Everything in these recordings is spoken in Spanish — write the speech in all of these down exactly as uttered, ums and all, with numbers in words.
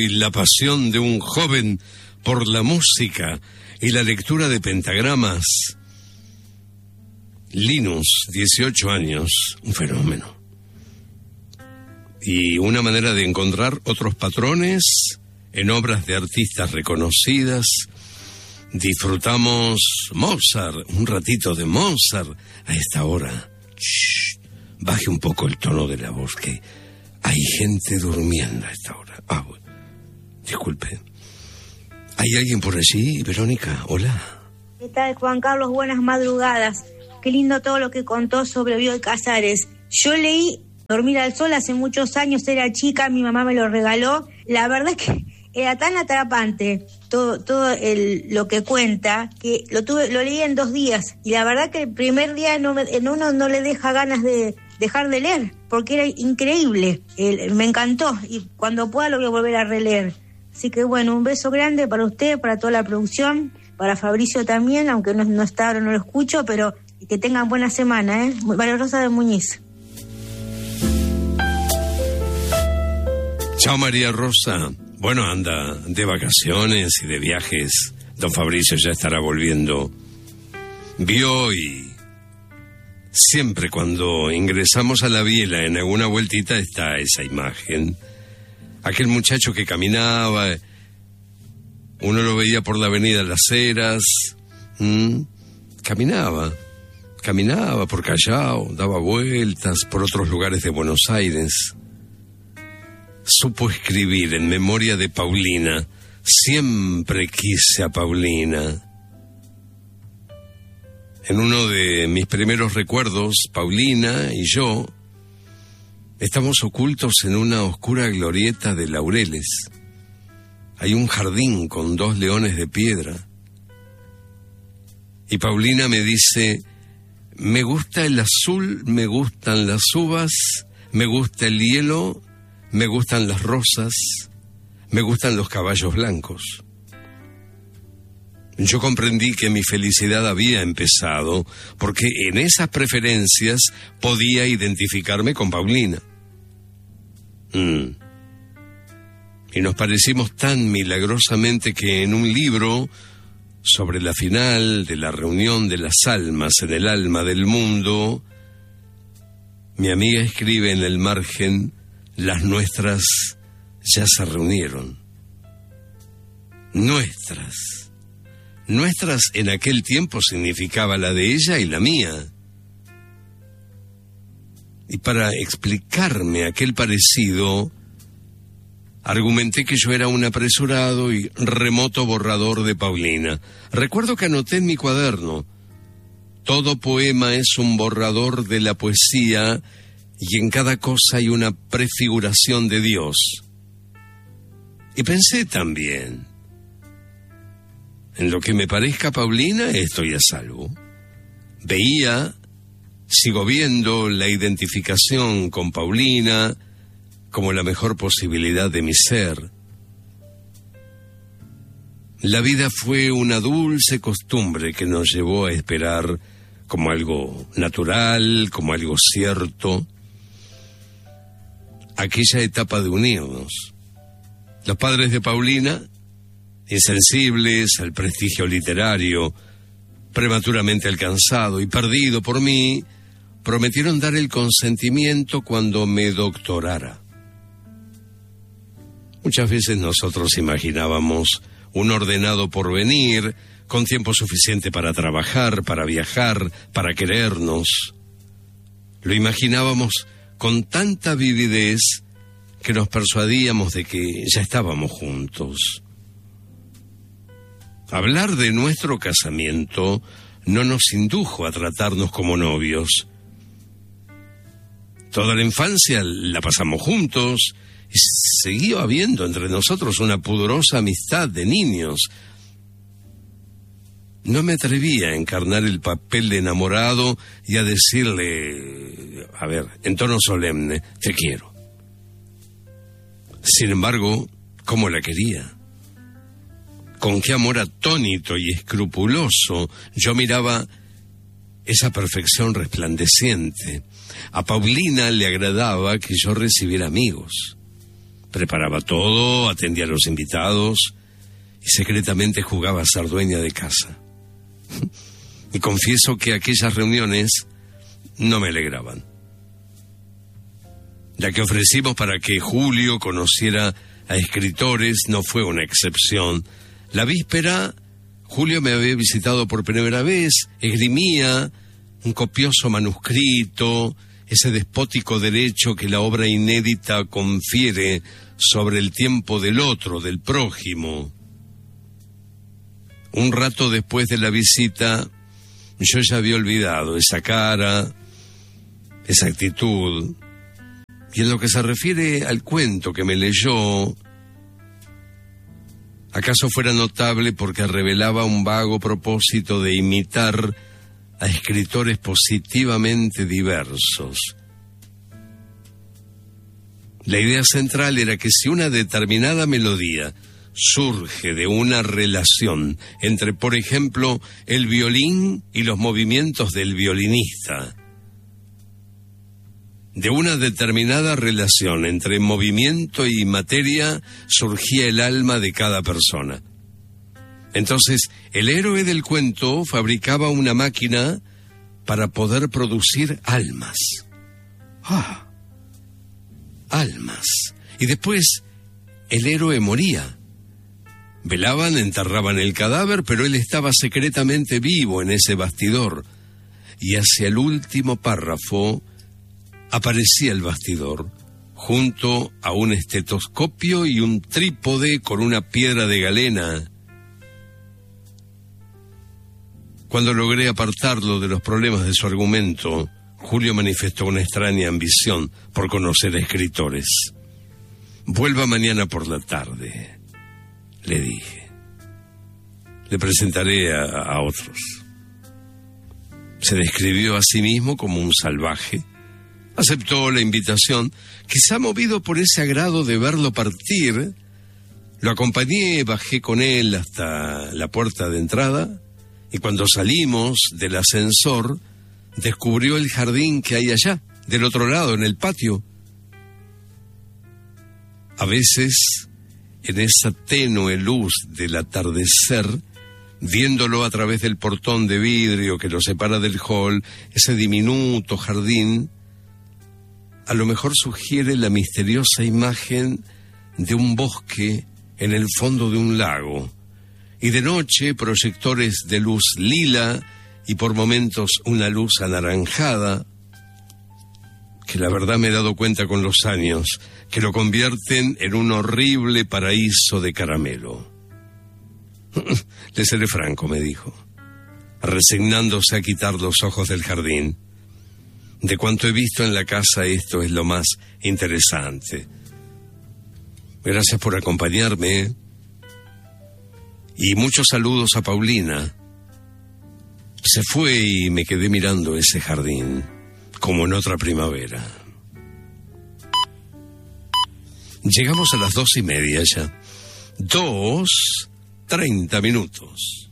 y la pasión de un joven por la música y la lectura de pentagramas. Linus, dieciocho años, un fenómeno. Y una manera de encontrar otros patrones en obras de artistas reconocidas. Disfrutamos Mozart, un ratito de Mozart a esta hora. Shh, baje un poco el tono de la voz, que hay gente durmiendo a esta hora. Ah, bueno, disculpe. ¿Hay alguien por allí, Verónica? Hola. ¿Qué tal, Juan Carlos? Buenas madrugadas. Qué lindo todo lo que contó sobre Bioy Casares. Yo leí Dormir al Sol hace muchos años, era chica, mi mamá me lo regaló. La verdad es que era tan atrapante todo todo el, lo que cuenta, que lo tuve lo leí en dos días. Y la verdad que el primer día no me, en uno no le deja ganas de dejar de leer, porque era increíble. El, me encantó, y cuando pueda lo voy a volver a releer. Así que bueno, un beso grande para usted, para toda la producción, para Fabricio también, aunque no, no está ahora, no lo escucho, pero que tengan buena semana, ¿eh? María Rosa de Muñiz. Chao, María Rosa. Bueno, anda de vacaciones y de viajes. Don Fabricio ya estará volviendo. Vio y siempre cuando ingresamos a la biela en alguna vueltita está esa imagen. Aquel muchacho que caminaba, uno lo veía por la avenida Las Heras, ¿Mm? caminaba, caminaba por Callao, daba vueltas por otros lugares de Buenos Aires. Supo escribir en memoria de Paulina. Siempre quise a Paulina. En uno de mis primeros recuerdos, Paulina y yo estamos ocultos en una oscura glorieta de laureles. Hay un jardín con dos leones de piedra. Y Paulina me dice: me gusta el azul, me gustan las uvas, me gusta el hielo, me gustan las rosas, me gustan los caballos blancos. Yo comprendí que mi felicidad había empezado porque en esas preferencias podía identificarme con Paulina. Mm. Y nos parecimos tan milagrosamente que en un libro sobre la final de la reunión de las almas en el alma del mundo, mi amiga escribe en el margen: las nuestras ya se reunieron. Nuestras. Nuestras en aquel tiempo significaba la de ella y la mía. Y para explicarme aquel parecido, argumenté que yo era un apresurado y remoto borrador de Paulina. Recuerdo que anoté en mi cuaderno: todo poema es un borrador de la poesía y en cada cosa hay una prefiguración de Dios. Y pensé también: en lo que me parezca Paulina, estoy a salvo. Veía, sigo viendo la identificación con Paulina como la mejor posibilidad de mi ser. La vida fue una dulce costumbre que nos llevó a esperar como algo natural, como algo cierto, aquella etapa de unirnos. Los padres de Paulina, insensibles al prestigio literario, prematuramente alcanzado y perdido por mí, prometieron dar el consentimiento cuando me doctorara. Muchas veces nosotros imaginábamos un ordenado porvenir, con tiempo suficiente para trabajar, para viajar, para querernos. Lo imaginábamos con tanta vividez que nos persuadíamos de que ya estábamos juntos. Hablar de nuestro casamiento no nos indujo a tratarnos como novios. Toda la infancia la pasamos juntos y seguía habiendo entre nosotros una pudorosa amistad de niños. No me atrevía a encarnar el papel de enamorado y a decirle, a ver, en tono solemne, te quiero. Sin embargo, ¿cómo la quería? Con qué amor atónito y escrupuloso yo miraba esa perfección resplandeciente. A Paulina le agradaba que yo recibiera amigos. Preparaba todo, atendía a los invitados y secretamente jugaba a ser dueña de casa. Y confieso que aquellas reuniones no me alegraban. La que ofrecimos para que Julio conociera a escritores no fue una excepción. La víspera, Julio me había visitado por primera vez, esgrimía un copioso manuscrito, ese despótico derecho que la obra inédita confiere sobre el tiempo del otro, del prójimo. Un rato después de la visita, yo ya había olvidado esa cara, esa actitud. Y en lo que se refiere al cuento que me leyó, acaso fuera notable porque revelaba un vago propósito de imitar a escritores positivamente diversos. La idea central era que si una determinada melodía surge de una relación entre, por ejemplo, el violín y los movimientos del violinista, de una determinada relación entre movimiento y materia surgía el alma de cada persona. Entonces, el héroe del cuento fabricaba una máquina para poder producir almas. ¡Ah! Almas. Y después, el héroe moría. Velaban, enterraban el cadáver, pero él estaba secretamente vivo en ese bastidor. Y hacia el último párrafo aparecía el bastidor, junto a un estetoscopio y un trípode con una piedra de galena. Cuando logré apartarlo de los problemas de su argumento, Julio manifestó una extraña ambición por conocer a escritores. Vuelva mañana por la tarde, le dije. Le presentaré a, a otros. Se describió a sí mismo como un salvaje. Aceptó la invitación, quizá movido por ese agrado de verlo partir. Lo acompañé, bajé con él hasta la puerta de entrada, y cuando salimos del ascensor, descubrió el jardín que hay allá, del otro lado, en el patio. A veces, en esa tenue luz del atardecer, viéndolo a través del portón de vidrio que lo separa del hall, ese diminuto jardín, a lo mejor sugiere la misteriosa imagen de un bosque en el fondo de un lago, y de noche proyectores de luz lila y por momentos una luz anaranjada, que la verdad me he dado cuenta con los años, que lo convierten en un horrible paraíso de caramelo. Le seré franco, me dijo, resignándose a quitar los ojos del jardín. De cuanto he visto en la casa, esto es lo más interesante. Gracias por acompañarme. Y muchos saludos a Paulina. Se fue y me quedé mirando ese jardín, como en otra primavera. Llegamos a las dos y media ya. Dos, treinta minutos.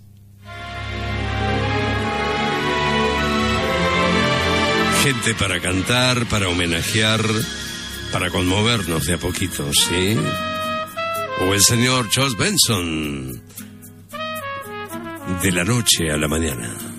Gente para cantar, para homenajear, para conmovernos de a poquito, ¿sí? O el señor Charles Benson, de la noche a la mañana.